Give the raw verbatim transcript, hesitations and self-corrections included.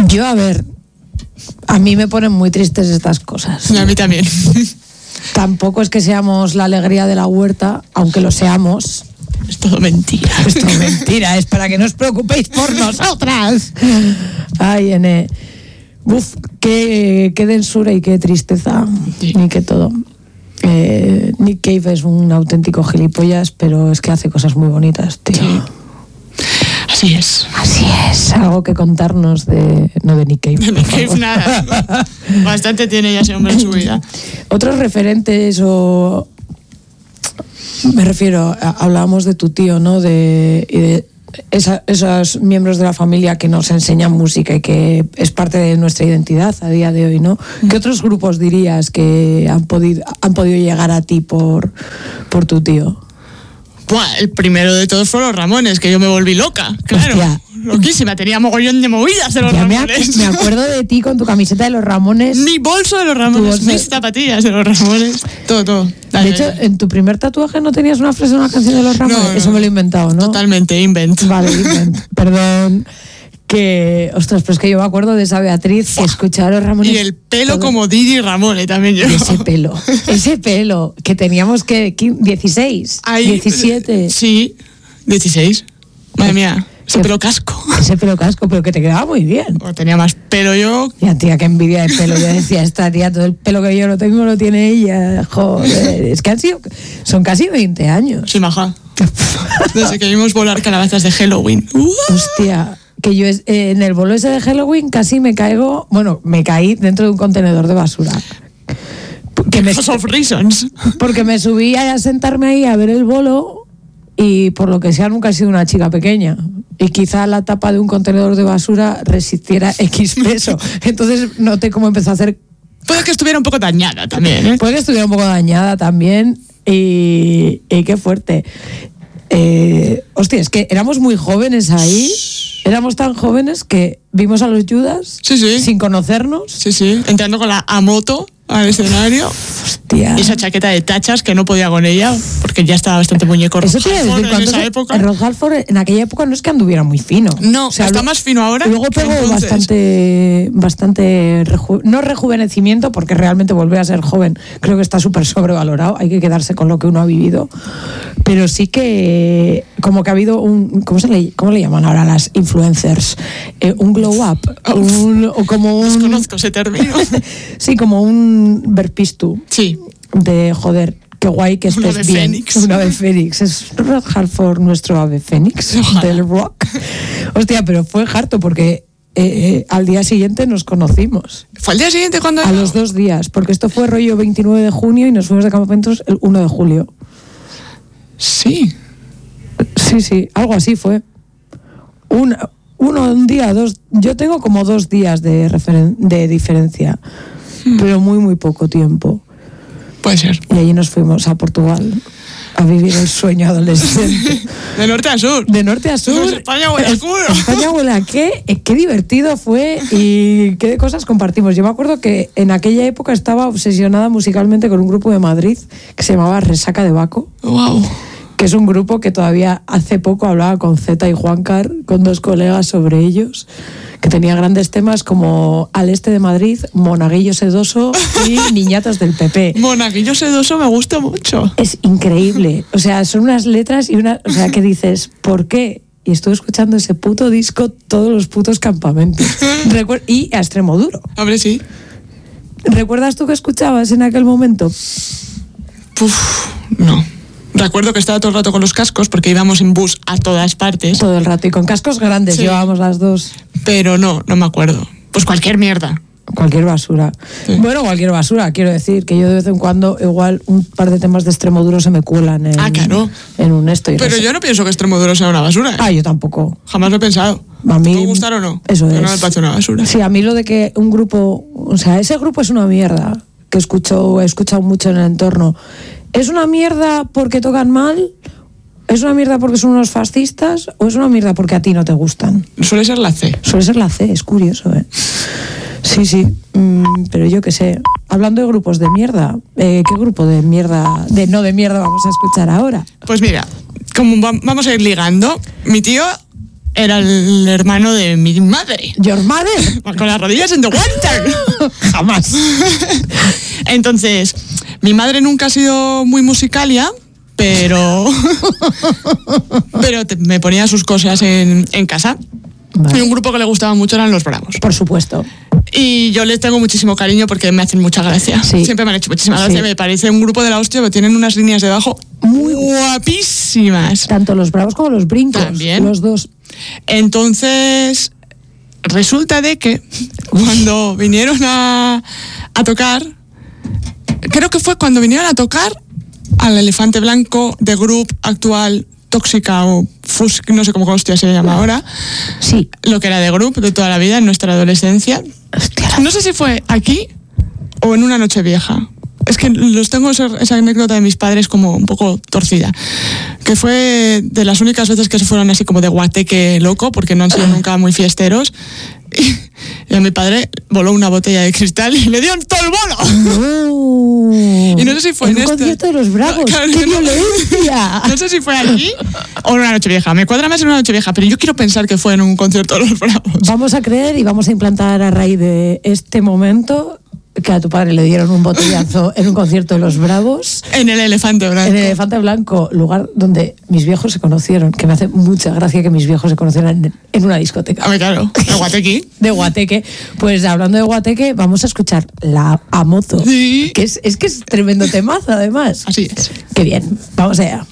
Yo, a ver, a mí me ponen muy tristes estas cosas. Y a mí también. Tampoco es que seamos la alegría de la huerta, aunque lo seamos. Es todo mentira. Es todo mentira, es para que no os preocupéis por nosotras. Ay, Ene. Uf, qué, qué densura y qué tristeza. Sí. Ni qué todo. Eh, Nick Cave es un auténtico gilipollas, pero es que hace cosas muy bonitas, tío. Sí. Así es. Así es. Algo que contarnos de... No de Nick Cave. De Nick Cave nada. Bastante tiene ya ese hombre en su vida. Otros referentes o... Me refiero, a, hablábamos de tu tío, ¿no? De, de esa, esos miembros de la familia que nos enseñan música y que es parte de nuestra identidad a día de hoy, ¿no? ¿Qué otros grupos dirías que han podido, han podido llegar a ti por, por tu tío? Buah, el primero de todos fue los Ramones, que yo me volví loca, claro. Hostia. Loquísima, tenía mogollón de movidas de los ya Ramones. Me, me acuerdo de ti con tu camiseta de los Ramones. Mi bolso de los Ramones, mis zapatillas de los Ramones, todo, todo. Dale, de hecho, dale. En tu primer tatuaje no tenías una frase de una canción de los Ramones. No, no, eso me lo he inventado, ¿no? Totalmente, invent. Vale, invent. Perdón. Que, ostras, pues que yo me acuerdo de esa Beatriz que escuchaba a los Ramones. Y el pelo todo. Como Didi Ramone también yo. Y ese pelo, ese pelo, que teníamos que, dieciséis, Ahí, diecisiete. Sí, dieciséis. Madre mía, ese pelo casco. Ese pelo casco, pero que te quedaba muy bien. O tenía más pelo yo. Ya, tía, qué envidia de pelo. Yo decía, esta tía, todo el pelo que yo no tengo lo tiene ella. Joder, es que han sido, son casi veinte años. Sí, maja. Desde que vimos volar calabazas de Halloween. Uh. Hostia. Que yo eh, en el bolo ese de Halloween casi me caigo, bueno, me caí dentro de un contenedor de basura. Que me, of reasons. Porque me subí a sentarme ahí a ver el bolo y por lo que sea nunca he sido una chica pequeña. Y quizá la tapa de un contenedor de basura resistiera X peso. Entonces noté cómo empezó a hacer... Puede que estuviera un poco dañada también, ¿eh? Puede que estuviera un poco dañada también y, y qué fuerte. Eh, hostia, es que éramos muy jóvenes ahí. Éramos tan jóvenes que vimos a los Judas sí, sí. sin conocernos. Sí, sí. Entrando con la A-moto al escenario. Hostia. Y esa chaqueta de tachas que no podía con ella porque ya estaba bastante muñeco. Eso te iba a decir, en esa época. El Rock Halford en aquella época no es que anduviera muy fino. No, o sea, está lo, más fino ahora. Luego pegó bastante, bastante reju- no rejuvenecimiento porque realmente volver a ser joven creo que está súper sobrevalorado. Hay que quedarse con lo que uno ha vivido. Pero sí que como que ha habido un, ¿cómo se le, cómo le llaman ahora las influencers? Eh, un glow up, oh, un, o como un. Desconozco ese término. Sí, como un verpistu. Sí. De joder, qué guay que estés ave bien. Fénix. Un ave fénix. Es Rod Halford nuestro ave fénix del rock. Hostia, pero fue harto porque eh, eh, al día siguiente nos conocimos. ¿Fue al día siguiente cuando? A los dos días, porque esto fue rollo veintinueve de junio y nos fuimos de campamentos el uno de julio. Sí. Sí, sí, algo así fue. Un, uno, un día, dos. Yo tengo como dos días de, referen- de diferencia, hmm. pero muy, muy poco tiempo. Puede ser. Y allí nos fuimos a Portugal a vivir el sueño adolescente. De norte a sur. De norte a sur. Pues España huele a culo. España huele a qué. Qué divertido fue y qué cosas compartimos. Yo me acuerdo que en aquella época estaba obsesionada musicalmente con un grupo de Madrid que se llamaba Resaca de Baco. Wow. Que es un grupo que todavía hace poco hablaba con Zeta y Juancar, con dos colegas sobre ellos, que tenía grandes temas como Al Este de Madrid, Monaguillo Sedoso y Niñatas del P P. Monaguillo Sedoso me gusta mucho. Es increíble. O sea, son unas letras y una, o sea, que dices, ¿por qué? Y estuve escuchando ese puto disco todos los putos campamentos. Recuer- y a extremo duro. Hombre, sí. ¿Recuerdas tú que escuchabas en aquel momento? Uf, no. Recuerdo que estaba todo el rato con los cascos porque íbamos en bus a todas partes. Todo el rato, y con cascos grandes sí. Llevábamos las dos. Pero no, no me acuerdo. Pues cualquier mierda. Cualquier basura. Sí. Bueno, cualquier basura, quiero decir, que yo de vez en cuando igual un par de temas de extremo duro se me cuelan en, ah, claro. en un esto. Y Pero no yo no pienso que extremo duro sea una basura. ¿eh? Ah, yo tampoco. Jamás lo he pensado. A mí, ¿te gustar o no? Eso Pero es. no me parece una basura. Sí, a mí lo de que un grupo, o sea, ese grupo es una mierda, que escucho, he escuchado mucho en el entorno. ¿Es una mierda porque tocan mal? ¿Es una mierda porque son unos fascistas? ¿O es una mierda porque a ti no te gustan? Suele ser la C. Suele ser la C, es curioso, ¿eh? Sí, sí, mm, pero yo qué sé. Hablando de grupos de mierda, eh, ¿qué grupo de mierda, de no de mierda vamos a escuchar ahora? Pues mira, como vamos a ir ligando, mi tío era el hermano de mi madre. ¿Your mother? Con las rodillas en the water. Jamás. Entonces, mi madre nunca ha sido muy musicalia, pero, pero te, me ponía sus cosas en, en casa. Vale. Y un grupo que le gustaba mucho eran Los Bravos. Por supuesto. Y yo les tengo muchísimo cariño porque me hacen mucha gracia. Sí. Siempre me han hecho muchísima gracia. Sí. Me parece un grupo de la hostia, pero tienen unas líneas de bajo muy guapísimas. Tanto Los Bravos como Los Brincos. También. Los dos. Entonces, resulta de que cuando vinieron a, a tocar, creo que fue cuando vinieron a tocar al Elefante Blanco de Group actual Tóxica o Fusk, no sé cómo hostia se llama ahora. Sí. Lo que era de Group de toda la vida en nuestra adolescencia. Hostia. No sé si fue aquí o en una noche vieja. Es que los tengo esa, esa anécdota de mis padres como un poco torcida. Que fue de las únicas veces que se fueron así como de guateque loco, porque no han sido nunca muy fiesteros. Y, y a mi padre voló una botella de cristal y le dieron todo el bolo. No. Y no sé si fue en, en un este... concierto de Los Bravos. Claro, ¡qué no, violencia! No sé si fue aquí o en una noche vieja. Me cuadra más en una noche vieja, pero yo quiero pensar que fue en un concierto de Los Bravos. Vamos a creer y vamos a implantar a raíz de este momento que a tu padre le dieron un botellazo en un concierto de Los Bravos. En el Elefante Blanco. En el Elefante Blanco, lugar donde mis viejos se conocieron, que me hace mucha gracia que mis viejos se conocieran en, en una discoteca. A ver, claro, de Guateque. De Guateque. Pues hablando de Guateque, vamos a escuchar La Amozo. Sí. Que es, es que es tremendo temazo, además. Así es. Qué bien, vamos allá.